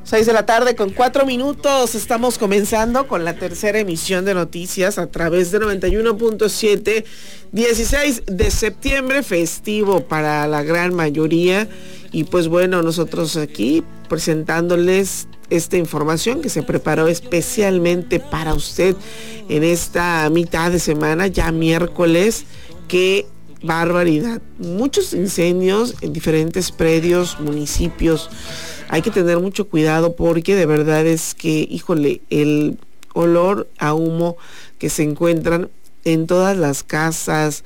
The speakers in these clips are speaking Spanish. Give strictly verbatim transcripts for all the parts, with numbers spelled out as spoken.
Seis de la tarde con cuatro minutos, estamos comenzando con la tercera emisión de noticias a través de noventa y uno punto siete, dieciséis de septiembre, festivo para la gran mayoría, y pues bueno, nosotros aquí presentándoles esta información que se preparó especialmente para usted en esta mitad de semana, ya miércoles. Qué barbaridad, muchos incendios en diferentes predios, municipios. Hay que tener mucho cuidado porque de verdad es que, híjole, el olor a humo que se encuentran en todas las casas,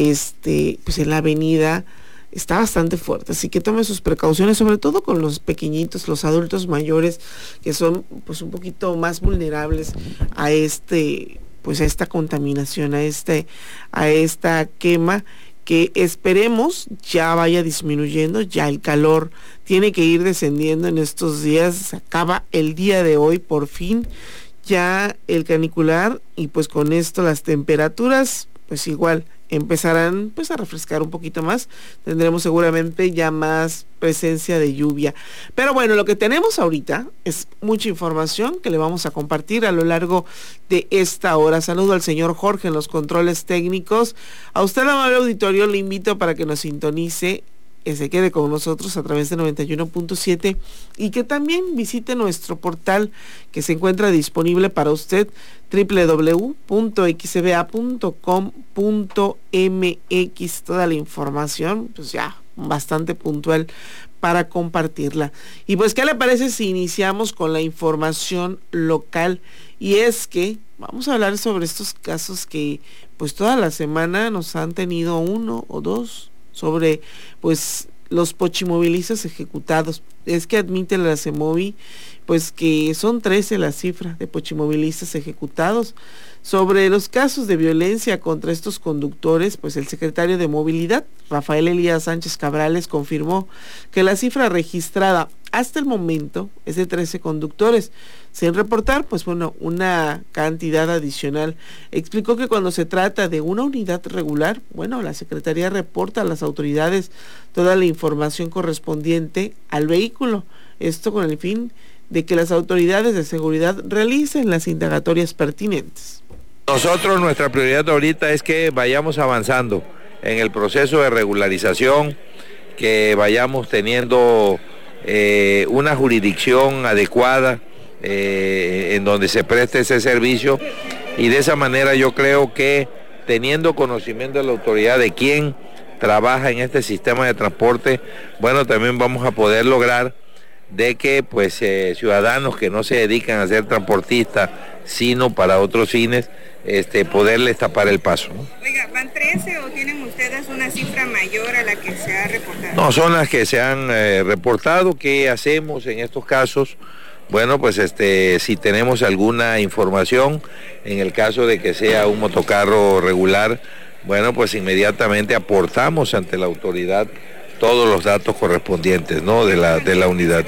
este, pues en la avenida, está bastante fuerte. Así que tome sus precauciones, sobre todo con los pequeñitos, los adultos mayores, que son pues un poquito más vulnerables a este, pues a esta contaminación, a este, a esta quema, que esperemos ya vaya disminuyendo. Ya el calor tiene que ir descendiendo en estos días, se acaba el día de hoy por fin ya el canicular, y pues con esto las temperaturas pues igual empezarán pues a refrescar un poquito más, tendremos seguramente ya más presencia de lluvia. Pero bueno, lo que tenemos ahorita es mucha información que le vamos a compartir a lo largo de esta hora. Saludo al señor Jorge en los controles técnicos. A usted, amable auditorio, le invito para que nos sintonice, que se quede con nosotros a través de noventa y uno punto siete, y que también visite nuestro portal que se encuentra disponible para usted, doble u doble u doble u punto x b a punto com punto m x. Toda la información pues ya bastante puntual para compartirla. Y pues, ¿qué le parece si iniciamos con la información local? Y es que vamos a hablar sobre estos casos que pues toda la semana nos han tenido uno o dos sobre pues los pochimovilistas ejecutados. Es que admite la CEMOVI pues que son trece la cifra de pochimovilistas ejecutados. Sobre los casos de violencia contra estos conductores, pues el secretario de Movilidad, Rafael Elías Sánchez Cabrales, confirmó que la cifra registrada hasta el momento es de trece conductores, sin reportar pues bueno una cantidad adicional. Explicó que cuando se trata de una unidad regular, bueno, la Secretaría reporta a las autoridades toda la información correspondiente al vehículo, esto con el fin de que las autoridades de seguridad realicen las indagatorias pertinentes. Nosotros, nuestra prioridad ahorita es que vayamos avanzando en el proceso de regularización, que vayamos teniendo eh, una jurisdicción adecuada eh, en donde se preste ese servicio, y de esa manera yo creo que teniendo conocimiento de la autoridad de quién trabaja en este sistema de transporte, bueno, también vamos a poder lograr de que pues eh, ciudadanos que no se dedican a ser transportistas, sino para otros fines, este, poderles tapar el paso, ¿no? Oiga, ¿van trece o tienen ustedes una cifra mayor a la que se ha reportado? No, son las que se han eh, reportado. ¿Qué hacemos en estos casos? Bueno, pues este, si tenemos alguna información, en el caso de que sea un motocarro regular, bueno, pues inmediatamente aportamos ante la autoridad todos los datos correspondientes, ¿no?, de la, de la unidad.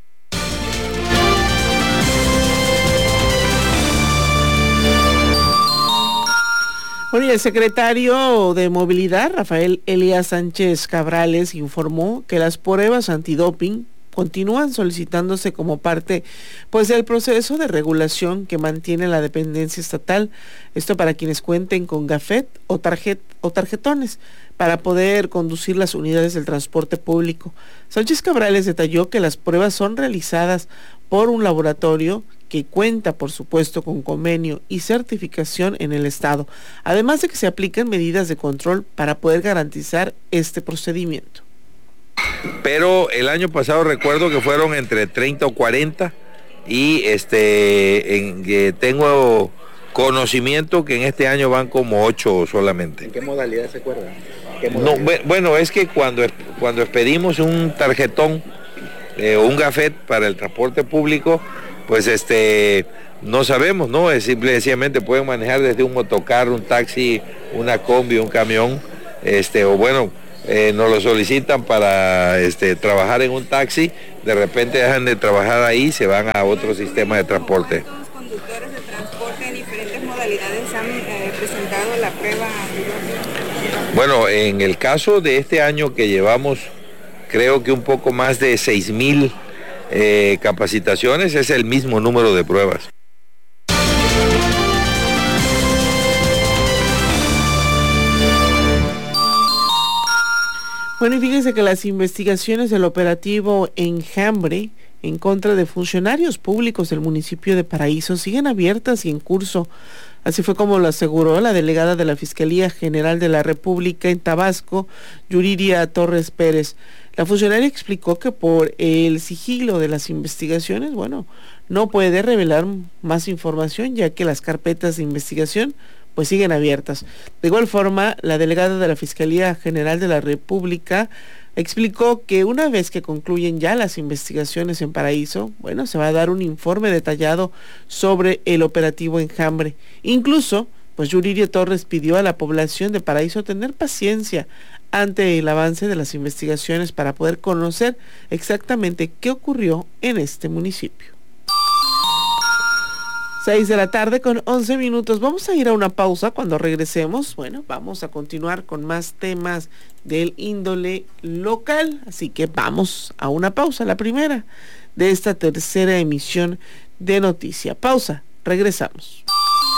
Bueno, y el secretario de Movilidad, Rafael Elías Sánchez Cabrales, informó que las pruebas antidoping continúan solicitándose como parte pues del proceso de regulación que mantiene la dependencia estatal, esto para quienes cuenten con gafet o tarjet o tarjetones para poder conducir las unidades del transporte público. Sánchez Cabrales detalló que las pruebas son realizadas por un laboratorio que cuenta, por supuesto, con convenio y certificación en el estado, además de que se aplican medidas de control para poder garantizar este procedimiento. Pero el año pasado recuerdo que fueron entre treinta o cuarenta, y este en, eh, tengo conocimiento que en este año van como ocho solamente. ¿En qué modalidad se acuerda? No, bueno, es que cuando, cuando expedimos un tarjetón eh, o un gafet para el transporte público, pues este no sabemos, ¿no? Es simple y sencillamente pueden manejar desde un motocarro, un taxi, una combi, un camión, este, o bueno, eh, nos lo solicitan para este, trabajar en un taxi, de repente dejan de trabajar ahí, se van a otro sistema de transporte. ¿Cuántos conductores de transporte en diferentes modalidades han eh, presentado la prueba? Bueno, en el caso de este año que llevamos, creo que un poco más de seis mil eh, capacitaciones, es el mismo número de pruebas. Bueno, y fíjense que las investigaciones del operativo Enjambre en contra de funcionarios públicos del municipio de Paraíso siguen abiertas y en curso. Así fue como lo aseguró la delegada de la Fiscalía General de la República en Tabasco, Yuriria Torres Pérez. La funcionaria explicó que por el sigilo de las investigaciones, bueno, no puede revelar más información, ya que las carpetas de investigación pues siguen abiertas. De igual forma, la delegada de la Fiscalía General de la República explicó que una vez que concluyen ya las investigaciones en Paraíso, bueno, se va a dar un informe detallado sobre el operativo Enjambre. Incluso, pues Yuriria Torres pidió a la población de Paraíso tener paciencia ante el avance de las investigaciones para poder conocer exactamente qué ocurrió en este municipio. seis de la tarde con once minutos. Vamos a ir a una pausa. Cuando regresemos, bueno, vamos a continuar con más temas del índole local. Así que vamos a una pausa, la primera de esta tercera emisión de Noticia. Pausa, regresamos.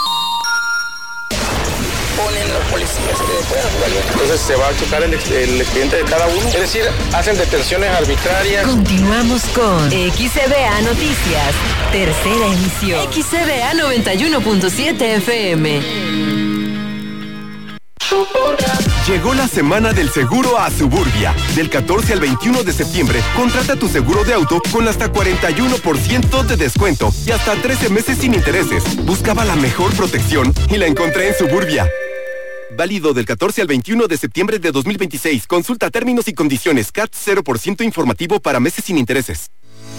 Ponen los policías que después entonces se va a checar el, el expediente de cada uno, es decir, hacen detenciones arbitrarias. Continuamos con X C B A Noticias, tercera emisión. X C B A noventa y uno punto siete F M. Llegó la semana del seguro a Suburbia. Del catorce al veintiuno de septiembre, contrata tu seguro de auto con hasta cuarenta y uno por ciento de descuento y hasta trece meses sin intereses. Buscaba la mejor protección y la encontré en Suburbia. Válido del catorce al veintiuno de septiembre de dos mil veintiséis. Consulta términos y condiciones. C A T cero por ciento informativo para meses sin intereses.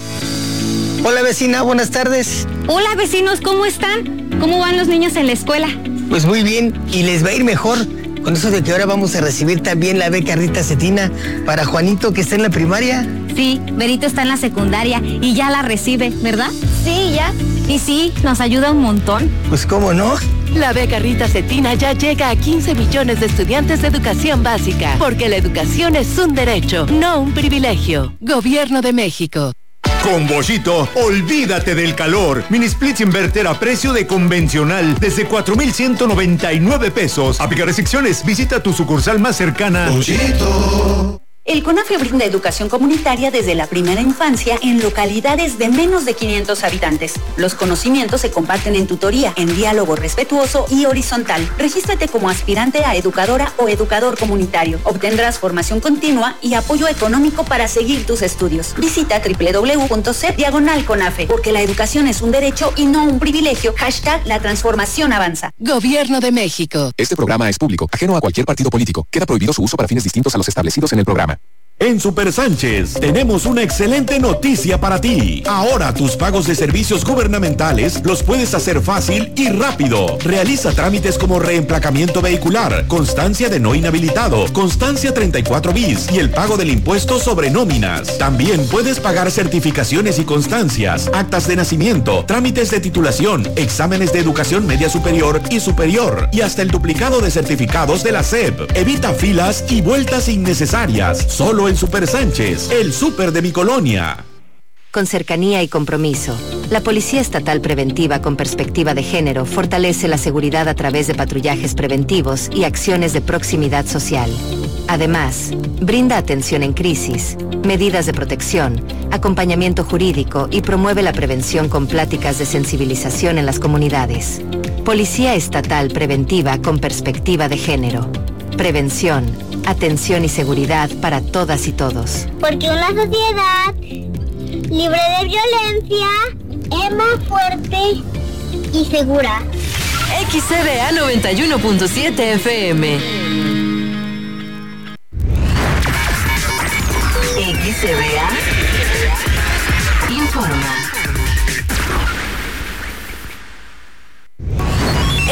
Hola vecina, buenas tardes. Hola vecinos, ¿cómo están? ¿Cómo van los niños en la escuela? Pues muy bien, y les va a ir mejor. Con eso de que ahora vamos a recibir también la beca Rita Cetina para Juanito, que está en la primaria. Sí, Berito está en la secundaria y ya la recibe, ¿verdad? Sí, ya. Y sí, nos ayuda un montón. Pues cómo no. La beca Rita Cetina ya llega a quince millones de estudiantes de educación básica, porque la educación es un derecho, no un privilegio. Gobierno de México. Con Bollito, olvídate del calor. Mini splits inverter a precio de convencional desde cuatro mil ciento noventa y nueve pesos. Aplica restricciones. Visita tu sucursal más cercana. Bollito. El CONAFE brinda educación comunitaria desde la primera infancia en localidades de menos de quinientos habitantes. Los conocimientos se comparten en tutoría, en diálogo respetuoso y horizontal. Regístrate como aspirante a educadora o educador comunitario. Obtendrás formación continua y apoyo económico para seguir tus estudios. Visita doble u doble u doble u punto c diagonal CONAFE, porque la educación es un derecho y no un privilegio. Hashtag la transformación avanza. Gobierno de México. Este programa es público, ajeno a cualquier partido político. Queda prohibido su uso para fines distintos a los establecidos en el programa. En Super Sánchez tenemos una excelente noticia para ti. Ahora tus pagos de servicios gubernamentales los puedes hacer fácil y rápido. Realiza trámites como reemplacamiento vehicular, constancia de no inhabilitado, constancia treinta y cuatro bis y el pago del impuesto sobre nóminas. También puedes pagar certificaciones y constancias, actas de nacimiento, trámites de titulación, exámenes de educación media superior y superior y hasta el duplicado de certificados de la S E P. Evita filas y vueltas innecesarias. Solo en Super Sánchez, el súper de mi colonia. Con cercanía y compromiso, la Policía Estatal Preventiva con Perspectiva de Género fortalece la seguridad a través de patrullajes preventivos y acciones de proximidad social. Además, brinda atención en crisis, medidas de protección, acompañamiento jurídico y promueve la prevención con pláticas de sensibilización en las comunidades. Policía Estatal Preventiva con Perspectiva de Género. Prevención, atención y seguridad para todas y todos. Porque una sociedad libre de violencia es más fuerte y segura. X C B A noventa y uno punto siete F M. X C B A informa.